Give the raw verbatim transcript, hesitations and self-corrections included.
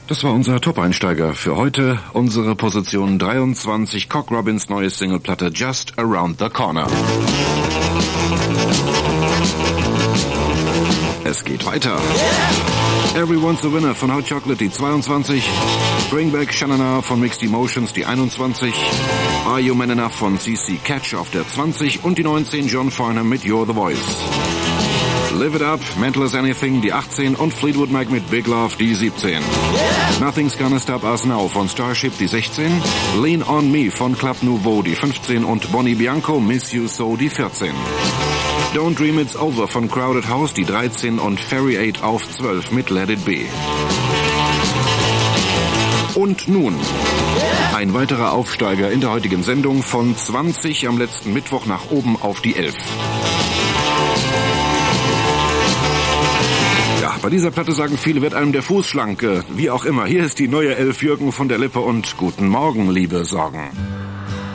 Das war unser Top-Einsteiger für heute. Unsere Position dreiundzwanzig, Cock Robins neue Singleplatte Just Around the Corner. Es geht weiter. Everyone's a Winner von Hot Chocolate, die zweiundzwanzig. Bring Back Shanana von Mixed Emotions, die einundzwanzig. Are You Man Enough von C C Catch auf der zwanzig. Und die neunzehn, John Farnham mit You're the Voice. Live It Up, Mental as Anything, die achtzehn. Und Fleetwood Mac mit Big Love, die siebzehn. Nothing's Gonna Stop Us Now von Starship, die sechzehn. Lean On Me von Club Nouveau, die fünfzehn. Und Bonnie Bianco, Miss You So, die vierzehn. Don't Dream It's Over von Crowded House, die dreizehn. Und Ferry eight auf zwölf mit Let It Be. Und nun ein weiterer Aufsteiger in der heutigen Sendung von zwanzig am letzten Mittwoch nach oben auf die elf. Ja, bei dieser Platte sagen viele, wird einem der Fuß schlank. Wie auch immer, hier ist die neue Elf, Jürgen von der Lippe, und guten Morgen, liebe Sorgen.